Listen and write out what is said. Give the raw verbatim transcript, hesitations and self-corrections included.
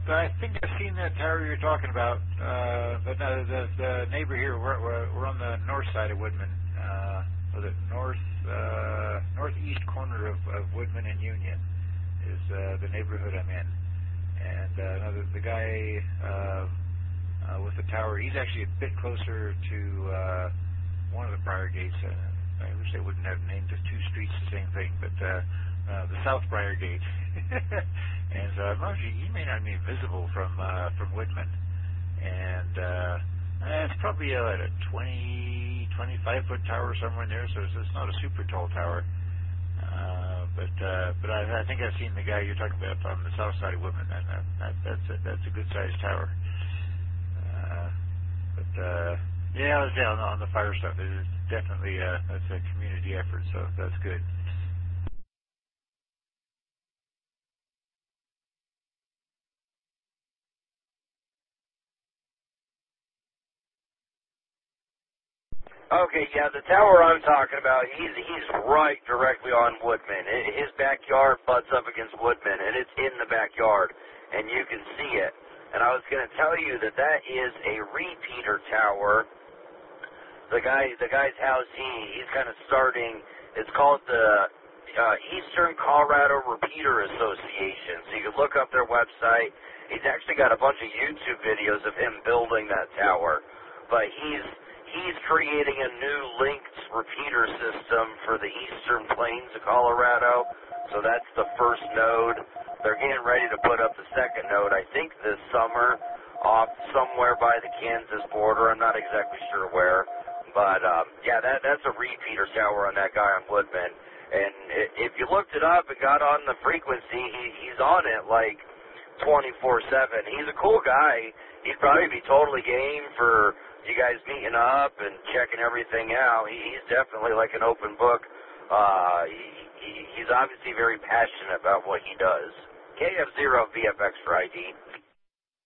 I think I've seen that tower you're talking about, uh, but no, the, the neighbor here, we're, we're, we're on the north side of Woodman. Uh, was it north, uh, northeast corner of, of Woodman and Union is uh, the neighborhood I'm in. And uh, no, the, the guy uh, uh, with the tower, he's actually a bit closer to uh, one of the Briar Gates. Uh, I wish they wouldn't have named the two streets the same thing, but uh, uh, the South Briar Gate. And so uh, actually, he may not be visible from uh, from Woodman. And uh, eh, it's probably uh, a twenty, twenty-five foot tower somewhere in there, so it's, it's not a super tall tower. Uh, but uh, but I, I think I've seen the guy you're talking about on the south side of Woodman, and that, that, that's a, that's a good sized tower. Uh, but uh, yeah, I was down on the fire stuff. It is definitely uh, that's a community effort, so that's good. Okay, yeah, the tower I'm talking about, he's he's right directly on Woodman. His backyard butts up against Woodman, and it's in the backyard, and you can see it. And I was going to tell you that that is a repeater tower. The guy, the guy's house, he he's kind of starting. It's called the uh, Eastern Colorado Repeater Association. So you can look up their website. He's actually got a bunch of YouTube videos of him building that tower, but he's He's creating a new linked repeater system for the eastern plains of Colorado. So that's the first node. They're getting ready to put up the second node, I think this summer, off somewhere by the Kansas border. I'm not exactly sure where. But, um, yeah, that that's a repeater tower on that guy on Woodman. And if you looked it up and got on the frequency, he, he's on it like twenty-four seven. He's a cool guy. He'd probably be totally game for you guys meeting up and checking everything out. He, he's definitely like an open book. Uh, he, he, he's obviously very passionate about what he does. K F zero V F X for I D.